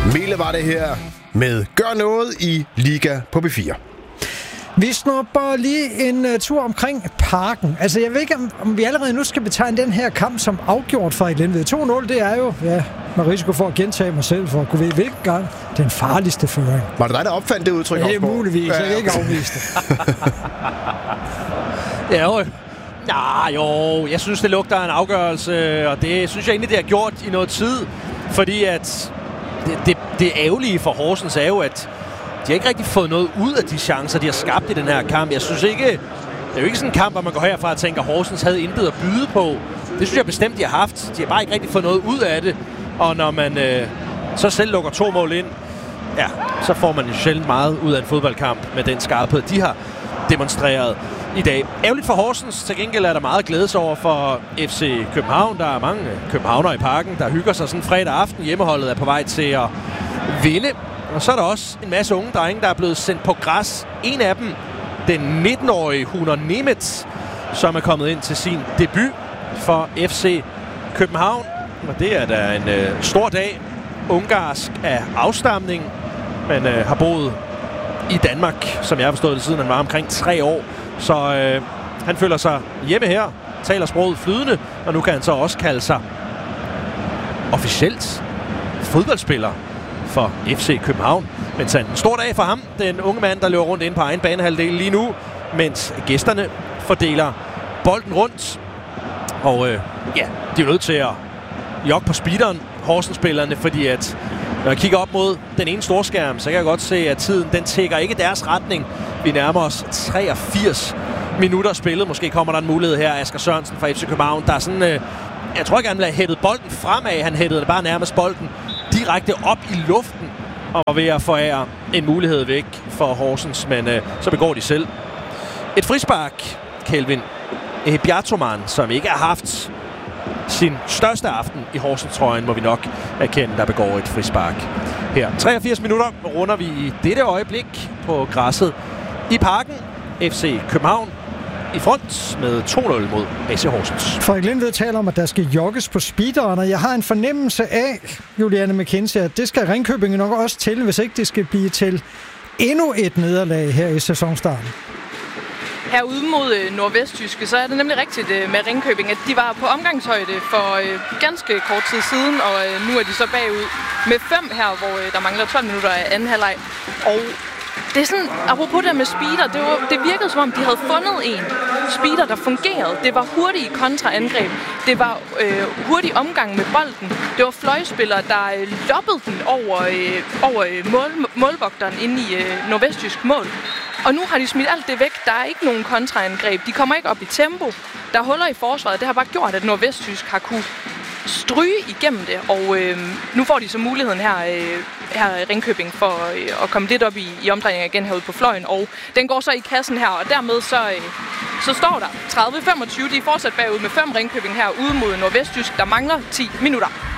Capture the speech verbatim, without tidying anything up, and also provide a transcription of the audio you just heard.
Mille var det her med Gør noget i Liga på B fire. Vi snupper lige en uh, tur omkring Parken. Altså, jeg ved ikke, om, om vi allerede nu skal betegne den her kamp som afgjort for Glenved. to nul, det er jo, ja, med risiko for at gentage mig selv, for at kunne vide, hvilken gang den farligste føring. Var det dig, der opfandt det udtryk? Det er muligvis, ja, jeg kan ikke afvise det. Ja, jo. Ja, jo, jeg synes, det lugter af en afgørelse, og det synes jeg egentlig, det har gjort i noget tid, fordi at det, det, det ærgerlige for Horsens er jo, at de har ikke rigtig fået noget ud af de chancer, de har skabt i den her kamp. Jeg synes ikke, det er jo ikke sådan en kamp, hvor man går herfra og tænker, at Horsens havde intet at byde på. Det synes jeg bestemt, de har haft. De har bare ikke rigtig fået noget ud af det, og når man øh, så selv lukker to mål ind, ja, så får man jo sjældent meget ud af en fodboldkamp med den skarphed, de har demonstreret i dag. Ærgerligt for Horsens, til gengæld er der meget glædes over for F C København. Der er mange københavnere i Parken, der hygger sig sådan fredag aften. Hjemmeholdet er på vej til at vinde. Og så er der også en masse unge drenge, der er blevet sendt på græs. En af dem, den nitten-årige Hunor Nemeth, som er kommet ind til sin debut for F C København. Og det er da en øh, stor dag. Ungarsk af afstamning, men øh, har boet i Danmark, som jeg har forstået det, siden han var omkring tre år. Så øh, han føler sig hjemme her, taler sproget flydende, og nu kan han så også kalde sig officielt fodboldspiller for F C København. Men så en stor dag for ham, den unge mand, der løber rundt ind på egen banehalvdel lige nu, mens gæsterne fordeler bolden rundt. Og øh, ja, de er nødt til at jogge på speederen, Horsens-spillerne, fordi at når jeg kigger op mod den ene storskærm, så kan jeg godt se, at tiden den tækker ikke deres retning. Vi nærmer os treogfirs minutter spillet. Måske kommer der en mulighed her. Asger Sørensen fra F C København, der er sådan, øh, jeg tror ikke, han ville have hættet bolden fremad. Han hættede det bare nærmest bolden direkte op i luften og var ved at forære en mulighed væk for Horsens, men øh, så begår de selv et frispark. Kelvin Ehibiatoman, som ikke har haft sin største aften i Horsens-trøjen, må vi nok erkende, der begår et frispark her. treogfirs minutter runder vi i dette øjeblik på græsset i Parken. F C København i front med to nul mod A C Horsens. Frederik Lindved taler om, at der skal jogges på speederen, og jeg har en fornemmelse af, Juliane McKenzie, at det skal Ringkøbing nok også til, hvis ikke det skal blive til endnu et nederlag her i sæsonstarten. Herude mod Nordvestjyske, så er det nemlig rigtigt med Ringkøbing, at de var på omgangshøjde for øh, ganske kort tid siden, og øh, nu er de så bagud med fem her, hvor øh, der mangler tolv minutter af anden halvleg. Og det er sådan, apropos det med speeder, det, var, det virkede som om, de havde fundet en speeder, der fungerede. Det var hurtige kontraangreb. Det var øh, hurtig omgang med bolden. Det var fløjspillere, der øh, loppede den over, øh, over øh, mål, målvogteren inde i øh, Nordvestjysk mål. Og nu har de smidt alt det væk. Der er ikke nogen kontraangreb. De kommer ikke op i tempo. Der er huller i forsvaret. Det har bare gjort, at Nordvestjysk har kunne stryge igennem det. Og øh, nu får de så muligheden her, øh, her i Ringkøbing for øh, at komme lidt op i, i omdrejninger igen herude på fløjen. Og den går så i kassen her, og dermed så, øh, så står der tredive femogtyve. De er fortsat bagud med fem Ringkøbing her ude mod Nordvestjysk. Der mangler ti minutter.